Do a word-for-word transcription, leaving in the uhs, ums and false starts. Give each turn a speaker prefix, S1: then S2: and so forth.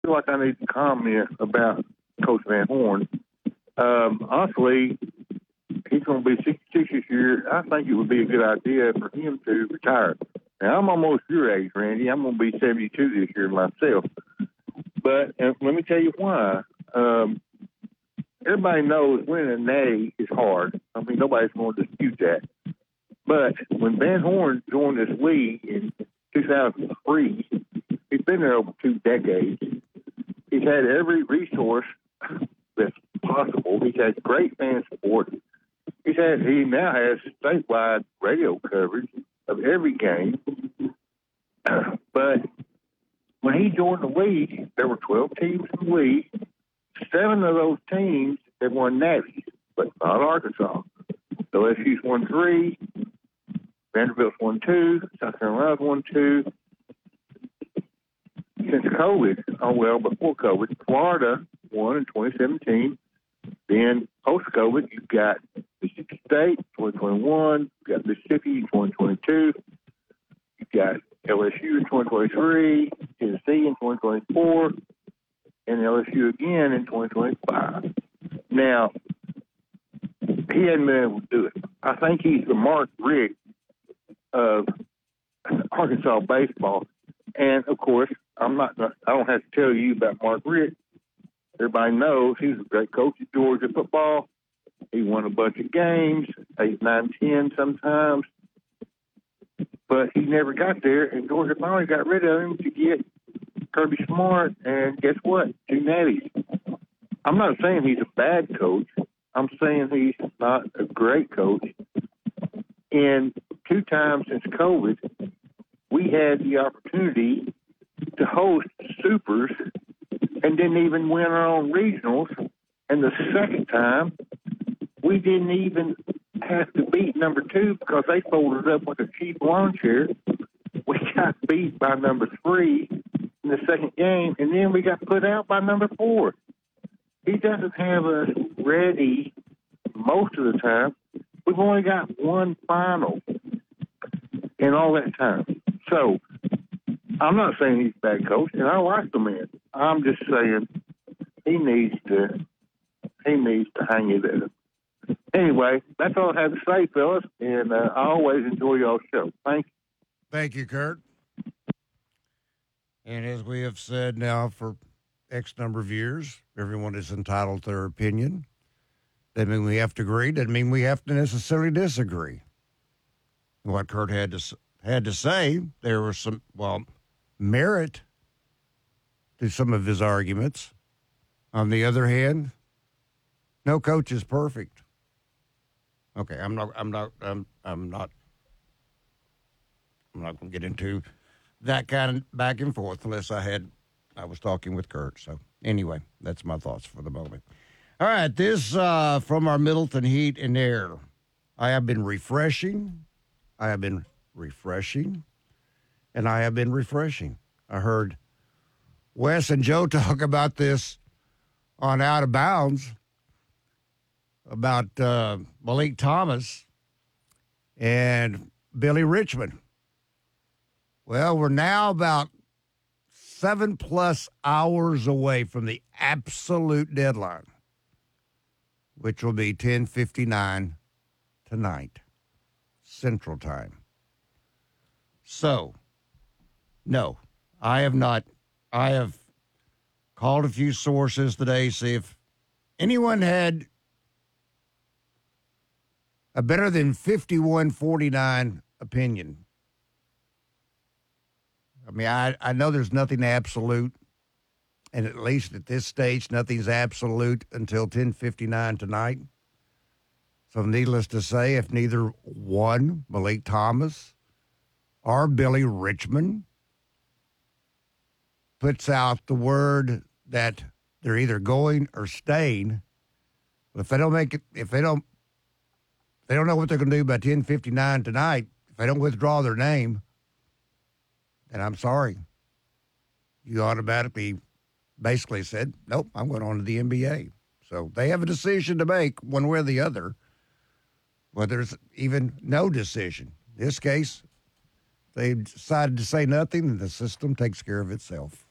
S1: feel like I need to comment about Coach Van Horn. Um, honestly, he's going to be sixty-six this year. I think it would be a good idea for him to retire. Now, I'm almost your age, Randy. I'm going to be seventy-two this year myself. But uh, let me tell you why. Um, everybody knows winning a natty is hard. I mean, nobody's going to dispute that. But when Van Horn joined this league in two thousand three, he's been there over two decades. He's had every resource that's possible. He's had great fan support. He's had, he now has statewide radio coverage of every game. But when he joined the league, there were twelve teams in the league. Seven of those teams have won natties, but not Arkansas. So L S U's won three, Vanderbilt's won two, South Carolina's won two. Since COVID, oh well, before COVID, Florida won in twenty seventeen. Then post-COVID, you've got Mississippi State, twenty twenty-one. You've got Mississippi in twenty twenty-two. You've got L S U in twenty twenty-three, Tennessee in twenty twenty-four, and L S U again in twenty twenty-five. Now, he hadn't been able to do it. I think he's the Mark Richt of Arkansas baseball. And, of course, I'm not. I don't have to tell you about Mark Richt. Everybody knows he was a great coach at Georgia football. He won a bunch of games, eight, nine, ten sometimes. But he never got there, and Georgia finally got rid of him to get Kirby Smart, and guess what? Two natties. I'm not saying he's a bad coach. I'm saying he's not a great coach. And two times since COVID, we had the opportunity to host supers and didn't even win our own regionals. And the second time, we didn't even have to beat number two because they folded up like a cheap lawn chair. We got beat by number three in the second game, and then we got put out by number four. He doesn't have us ready most of the time. We've only got one final in all that time. So I'm not saying he's a bad coach, and I like the man. I'm just saying he needs to he needs to hang it in. Anyway, that's all I have to say, fellas, and uh, I always enjoy y'all's show. Thank you.
S2: Thank you, Kurt. And as we have said now for X number of years, everyone is entitled to their opinion. Doesn't mean we have to agree. Doesn't mean we have to necessarily disagree. What Kurt had to had to say, there was some, well, merit to some of his arguments. On the other hand, no coach is perfect. Okay, I'm not. I'm not. I'm. I'm not. I'm not going to get into that kind of back and forth unless I had. I was talking with Kurt. So anyway, that's my thoughts for the moment. All right, this uh, from our Middleton Heat and Air. I have been refreshing. I have been refreshing, and I have been refreshing. I heard Wes and Joe talk about this on Out of Bounds about uh, Malik Thomas and Billy Richmond. Well, we're now about seven plus hours away from the absolute deadline, which will be ten fifty-nine tonight, Central Time. So, no, I have not. I have called a few sources today, see if anyone had a better than fifty-one forty-nine opinion. I mean, I, I know there's nothing absolute, and at least at this stage, nothing's absolute until ten fifty-nine tonight. So needless to say, if neither one, Malik Thomas or Billy Richmond, puts out the word that they're either going or staying, but if they don't make it, if they don't, if they don't know what they're going to do by ten fifty-nine tonight, if they don't withdraw their name, then I'm sorry. You automatically basically said, nope, I'm going on to the N B A. So they have a decision to make one way or the other, whether there's even no decision. In this case, they decided to say nothing, and the system takes care of itself.